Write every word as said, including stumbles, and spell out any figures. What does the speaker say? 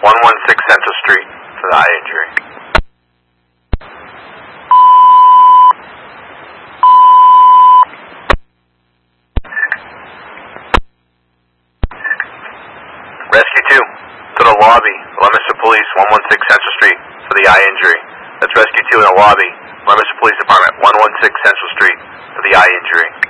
one one six Central Street for the eye injury. Rescue two, to the lobby, Leominster Police, one one six Central Street for the eye injury. That's Rescue two in the lobby, Leominster Police Department, one one six Central Street for the eye injury.